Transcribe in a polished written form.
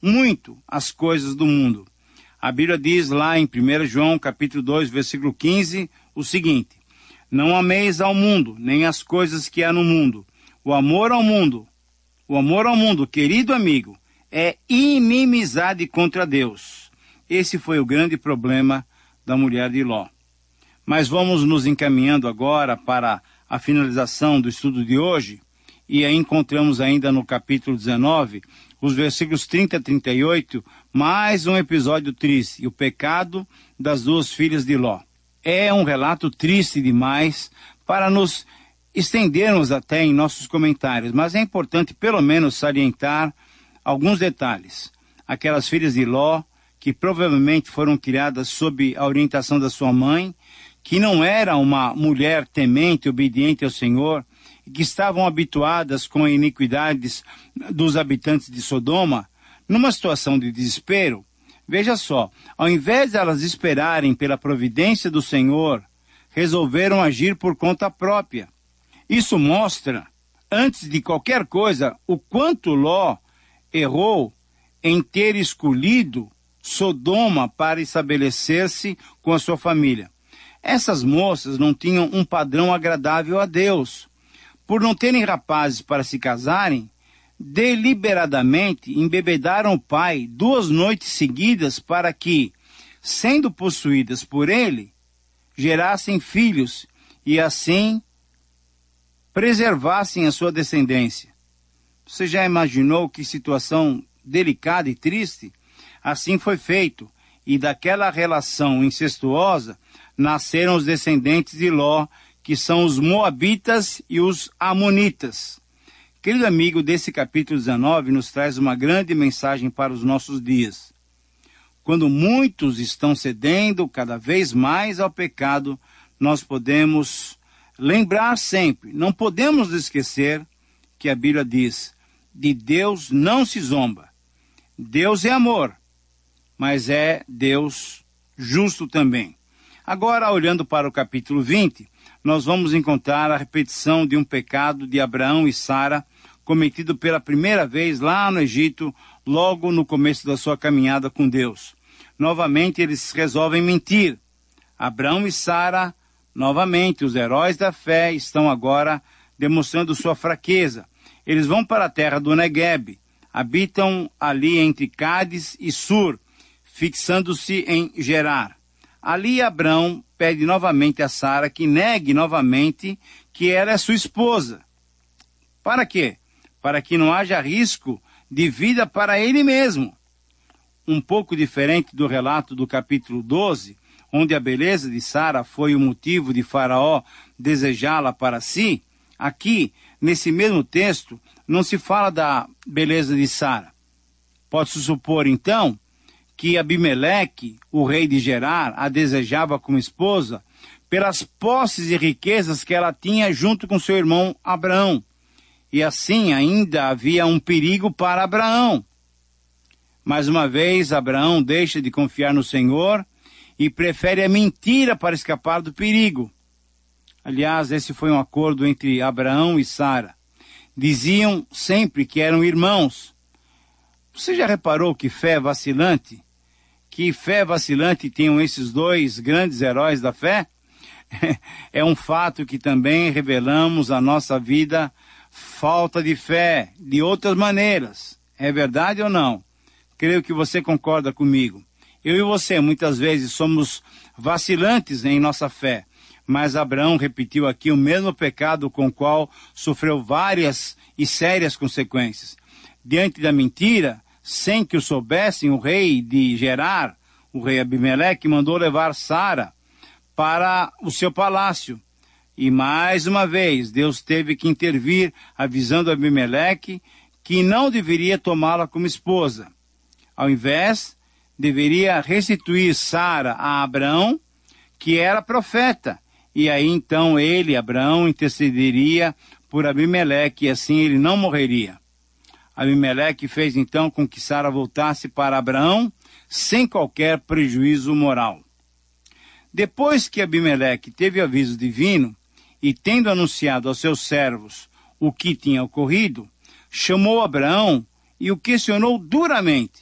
muito as coisas do mundo. A Bíblia diz lá em 1 João, capítulo 2, versículo 15, o seguinte: não ameis ao mundo, nem as coisas que há no mundo. O amor ao mundo, querido amigo, é inimizade contra Deus. Esse foi o grande problema da mulher de Ló. Mas vamos nos encaminhando agora para a finalização do estudo de hoje, e aí encontramos ainda no capítulo 19, os versículos 30 a 38, mais um episódio triste, o pecado das duas filhas de Ló. É um relato triste demais para nos estendermos até em nossos comentários, mas é importante pelo menos salientar alguns detalhes. Aquelas filhas de Ló, que provavelmente foram criadas sob a orientação da sua mãe, que não era uma mulher temente, obediente ao Senhor, e que estavam habituadas com iniquidades dos habitantes de Sodoma, numa situação de desespero. Veja só, ao invés de elas esperarem pela providência do Senhor, resolveram agir por conta própria. Isso mostra, antes de qualquer coisa, o quanto Ló errou em ter escolhido Sodoma para estabelecer-se com a sua família. Essas moças não tinham um padrão agradável a Deus. Por não terem rapazes para se casarem, deliberadamente embebedaram o pai 2 noites seguidas para que, sendo possuídas por ele, gerassem filhos e assim preservassem a sua descendência. Você já imaginou que situação delicada e triste? Assim foi feito, e daquela relação incestuosa nasceram os descendentes de Ló, que são os Moabitas e os Amonitas. Querido amigo, desse capítulo 19 nos traz uma grande mensagem para os nossos dias. Quando muitos estão cedendo cada vez mais ao pecado, nós podemos lembrar sempre, não podemos esquecer que a Bíblia diz: de Deus não se zomba. Deus é amor, mas é Deus justo também. Agora, olhando para o capítulo 20, nós vamos encontrar a repetição de um pecado de Abraão e Sara, cometido pela primeira vez lá no Egito, logo no começo da sua caminhada com Deus. Novamente, eles resolvem mentir. Abraão e Sara, novamente, os heróis da fé, estão agora demonstrando sua fraqueza. Eles vão para a terra do Negueb, habitam ali entre Cádiz e Sur, fixando-se em Gerar. Ali Abraão pede novamente a Sara que negue novamente que ela é sua esposa. Para quê? Para que não haja risco de vida para ele mesmo. Um pouco diferente do relato do capítulo 12, onde a beleza de Sara foi o motivo de Faraó desejá-la para si, aqui, nesse mesmo texto, não se fala da beleza de Sara. Pode-se supor, então, que Abimeleque, o rei de Gerar, a desejava como esposa pelas posses e riquezas que ela tinha junto com seu irmão Abraão. E assim ainda havia um perigo para Abraão. Mais uma vez, Abraão deixa de confiar no Senhor e prefere a mentira para escapar do perigo. Aliás, esse foi um acordo entre Abraão e Sara. Diziam sempre que eram irmãos. Você já reparou que fé vacilante? Que fé vacilante tinham esses dois grandes heróis da fé? É um fato que também revelamos a nossa vida falta de fé, de outras maneiras. É verdade ou não? Creio que você concorda comigo. Eu e você muitas vezes somos vacilantes em nossa fé, mas Abraão repetiu aqui o mesmo pecado com o qual sofreu várias e sérias consequências. Diante da mentira, sem que o soubessem, o rei de Gerar, o rei Abimeleque, mandou levar Sara para o seu palácio. E mais uma vez, Deus teve que intervir, avisando Abimeleque que não deveria tomá-la como esposa. Ao invés, deveria restituir Sara a Abraão, que era profeta. E aí então ele, Abraão, intercederia por Abimeleque, e assim ele não morreria. Abimeleque fez então com que Sara voltasse para Abraão, sem qualquer prejuízo moral. Depois que Abimeleque teve aviso divino, e tendo anunciado aos seus servos o que tinha ocorrido, chamou Abraão e o questionou duramente.